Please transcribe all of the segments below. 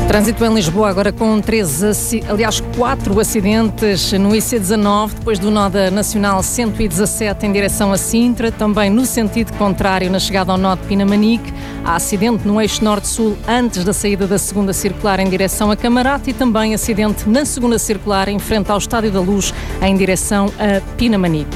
Trânsito em Lisboa agora com 4 acidentes no IC19, depois do nó da Nacional 117 em direção a Sintra, também no sentido contrário na chegada ao nó de Pinamanique. Há acidente no eixo norte-sul antes da saída da segunda circular em direção a Camarate e também acidente na segunda circular em frente ao Estádio da Luz em direção a Pinamanique.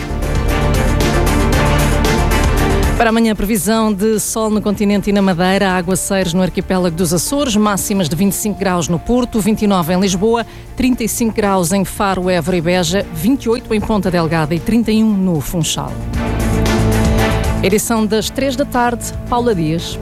Para amanhã, previsão de sol no continente e na Madeira, aguaceiros no arquipélago dos Açores, máximas de 25 graus no Porto, 29 em Lisboa, 35 graus em Faro, Évora e Beja, 28 em Ponta Delgada e 31 no Funchal. Edição das 3 da tarde, Paula Dias.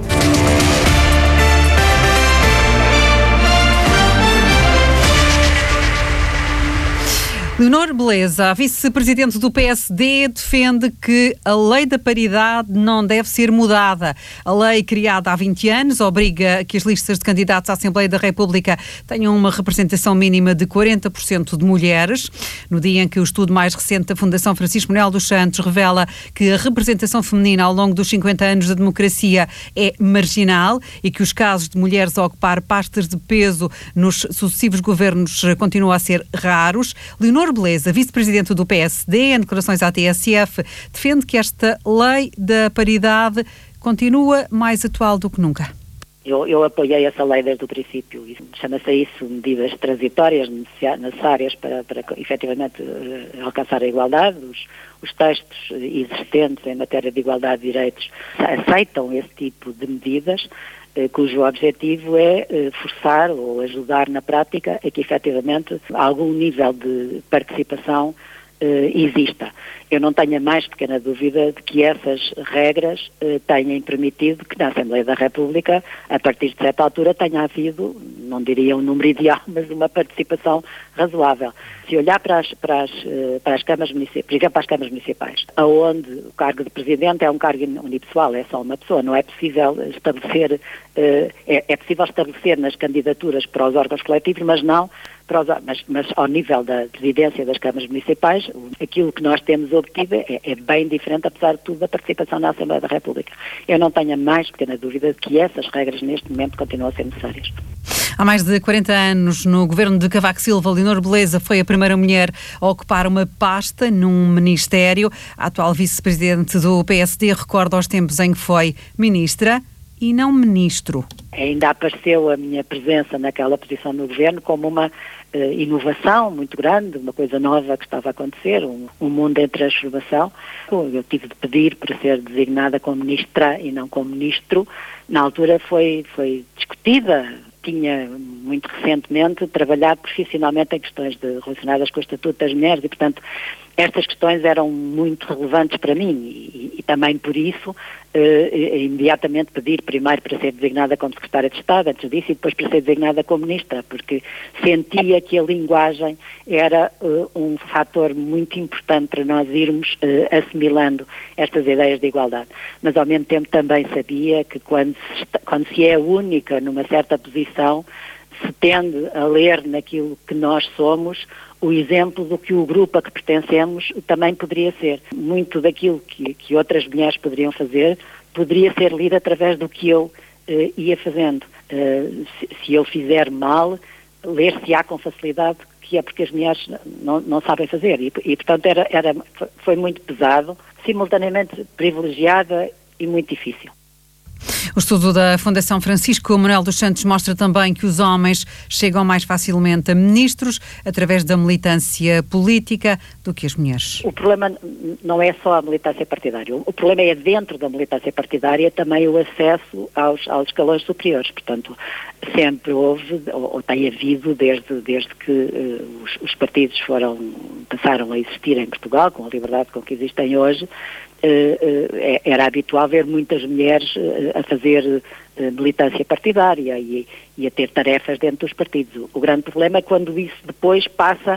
Leonor Beleza, a vice-presidente do PSD, defende que a lei da paridade não deve ser mudada. A lei criada há 20 anos obriga que as listas de candidatos à Assembleia da República tenham uma representação mínima de 40% de mulheres. No dia em que o estudo mais recente da Fundação Francisco Manuel dos Santos revela que a representação feminina ao longo dos 50 anos da democracia é marginal e que os casos de mulheres a ocupar pastas de peso nos sucessivos governos continuam a ser raros, Leonor Beleza, vice-presidente do PSD, em declarações à TSF, defende que esta lei da paridade continua mais atual do que nunca. Eu apoiei essa lei desde o princípio. Chama-se a isso medidas transitórias necessárias para efetivamente alcançar a igualdade. Os textos existentes em matéria de igualdade de direitos aceitam esse tipo de medidas, cujo objetivo é forçar ou ajudar na prática a que efetivamente algum nível de participação exista. Eu não tenho a mais pequena dúvida de que essas regras tenham permitido que na Assembleia da República, a partir de certa altura, tenha havido, não diria um número ideal, mas uma participação razoável. Se olhar para as câmaras municipais, por exemplo, para as câmaras municipais, onde o cargo de presidente é um cargo unipessoal, é só uma pessoa, não é possível estabelecer, é possível estabelecer nas candidaturas para os órgãos coletivos, mas não mas ao nível da presidência das câmaras municipais, aquilo que nós temos obtido é bem diferente, apesar de tudo, da participação na Assembleia da República. Eu não tenho a mais pequena dúvida de que essas regras neste momento continuam a ser necessárias. Há mais de 40 anos, no governo de Cavaco Silva, Leonor Beleza foi a primeira mulher a ocupar uma pasta num ministério. A atual vice-presidente do PSD recorda os tempos em que foi ministra e não ministro. Ainda apareceu a minha presença naquela posição no governo como uma inovação muito grande, uma coisa nova que estava a acontecer, um mundo em transformação. Eu tive de pedir para ser designada como ministra e não como ministro. Na altura foi discutida. Tinha, muito recentemente, trabalhado profissionalmente em questões relacionadas com o Estatuto das Mulheres e, portanto, estas questões eram muito relevantes para mim e também por isso imediatamente pedir primeiro para ser designada como Secretária de Estado, antes disso, e depois para ser designada como Ministra, porque sentia que a linguagem era um fator muito importante para nós irmos assimilando estas ideias de igualdade. Mas ao mesmo tempo também sabia que quando se é única numa certa posição, se tende a ler naquilo que nós somos o exemplo do que o grupo a que pertencemos também poderia ser. Muito daquilo que outras mulheres poderiam fazer poderia ser lido através do que eu ia fazendo. Se eu fizer mal, ler-se-á com facilidade que é porque as mulheres não sabem fazer. E portanto, foi muito pesado, simultaneamente privilegiada e muito difícil. O estudo da Fundação Francisco Manuel dos Santos mostra também que os homens chegam mais facilmente a ministros através da militância política do que as mulheres. O problema não é só a militância partidária. O problema é dentro da militância partidária também o acesso aos escalões superiores. Portanto, sempre houve, ou tem havido, desde que os partidos passaram a existir em Portugal, com a liberdade com que existem hoje, era habitual ver muitas mulheres a fazer militância partidária e a ter tarefas dentro dos partidos. O grande problema é quando isso depois passa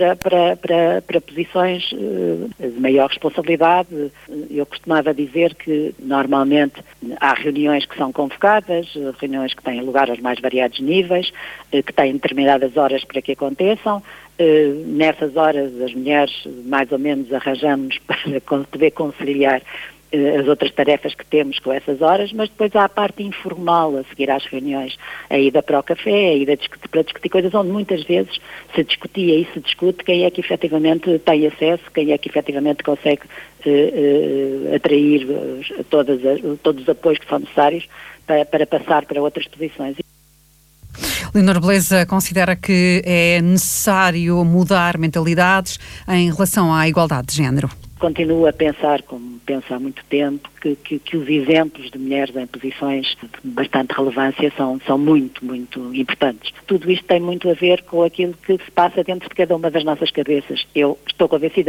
para posições de maior responsabilidade. Eu costumava dizer que normalmente há reuniões que são convocadas, reuniões que têm lugar aos mais variados níveis, que têm determinadas horas para que aconteçam. Nessas horas as mulheres mais ou menos arranjamos para poder conciliar as outras tarefas que temos com essas horas, mas depois há a parte informal a seguir às reuniões, a ida para o café, a ida para discutir coisas onde muitas vezes se discutia e se discute quem é que efetivamente tem acesso, quem é que efetivamente consegue atrair todos os apoios que são necessários para passar para outras posições. Leonor Beleza considera que é necessário mudar mentalidades em relação à igualdade de género. Continuo a pensar, como penso há muito tempo, que os exemplos de mulheres em posições de bastante relevância são muito, muito importantes. Tudo isto tem muito a ver com aquilo que se passa dentro de cada uma das nossas cabeças. Eu estou convencida